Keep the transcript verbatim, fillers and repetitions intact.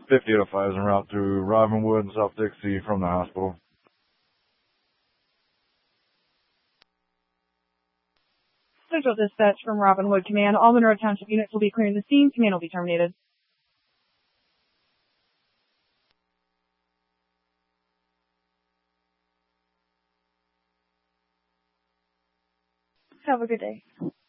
fifty oh five is en route to Robinwood and South Dixie from the hospital. Central Dispatch from Robinwood Command. All Monroe Township units will be clearing the scene. Command will be terminated. Have a good day.